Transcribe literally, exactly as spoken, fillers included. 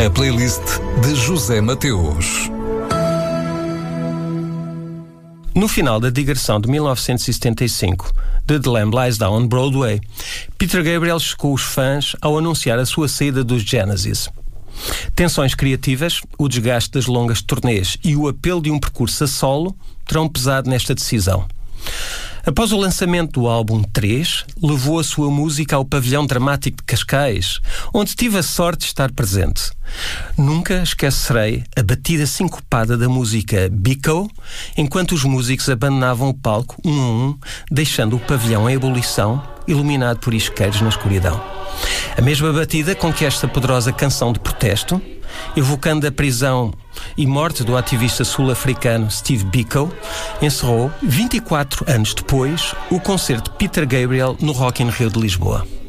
A playlist de José Mateus. No final da digressão de mil novecentos e setenta e cinco, de The Lamb Lies Down on Broadway, Peter Gabriel chocou os fãs ao anunciar a sua saída dos Genesis. Tensões criativas, o desgaste das longas turnês e o apelo de um percurso a solo terão pesado nesta decisão. Após o lançamento do álbum três, levou a sua música ao Pavilhão Dramático de Cascais, onde tive a sorte de estar presente. Nunca esquecerei a batida sincopada da música Biko, enquanto os músicos abandonavam o palco um a um, deixando o pavilhão em ebulição, iluminado por isqueiros na escuridão. A mesma batida com que esta poderosa canção de protesto, evocando a prisão e morte do ativista sul-africano Steve Biko, encerrou, vinte e quatro anos depois, o concerto de Peter Gabriel no Rock in Rio de Lisboa.